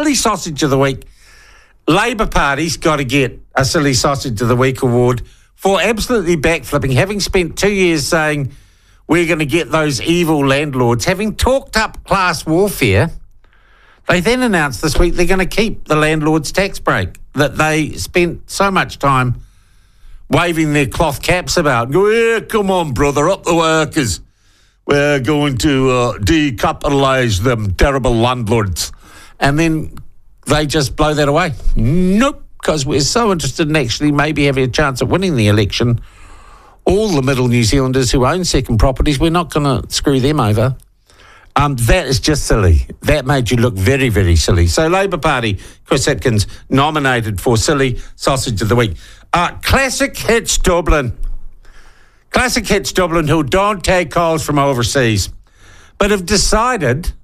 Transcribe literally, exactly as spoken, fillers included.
silly sausage of the week. Labor Party's got to get a silly sausage of the week award for absolutely backflipping, having spent two years saying we're going to get those evil landlords, having talked up class warfare. They then announced this week they're going to keep the landlord's tax break that they spent so much time waving their cloth caps about. Go, yeah, come on, brother, up the workers. We're going to uh, decapitalise them terrible landlords. And then they just blow that away. Nope, because we're so interested in actually maybe having a chance at winning the election. All the middle New Zealanders who own second properties, we're not going to screw them over. Um, that is just silly. That made you look very, very silly. So Labor Party, Chris Atkins, nominated for Silly Sausage of the Week. Uh, Classic Hits Dublin. Classic Hits Dublin, who don't take calls from overseas, but have decided